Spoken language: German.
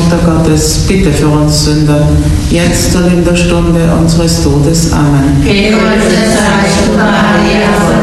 Mutter Gottes, bitte für uns Sünder, jetzt und in der Stunde unseres Todes. Amen. Gegrüßet seist du, Maria,